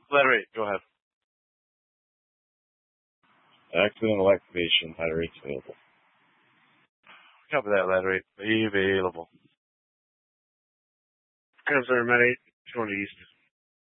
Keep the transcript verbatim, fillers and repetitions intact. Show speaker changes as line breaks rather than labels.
Letter eight, go ahead.
Accidental activation, high rates available.
Copy that, letter eight. Available.
Consular Med eight, going east.